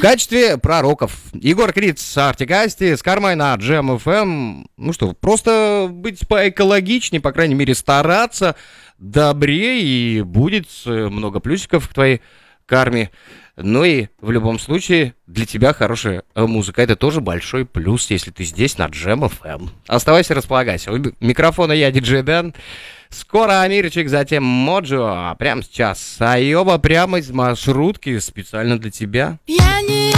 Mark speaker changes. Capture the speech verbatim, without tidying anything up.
Speaker 1: качестве пророков Егор Крид с Артикасти, с Кармой на Джем эф эм. Ну что, просто быть поэкологичнее, по крайней мере, стараться добрее, и будет много плюсиков к твоей карме. Ну и в любом случае для тебя хорошая музыка. Это тоже большой плюс, если ты здесь на Джем эф эм. Оставайся, располагайся. У микрофона я, диджей Дэн. Скоро Амирчик, затем Моджо. А прямо сейчас Айоба прямо из маршрутки специально для тебя.
Speaker 2: Я не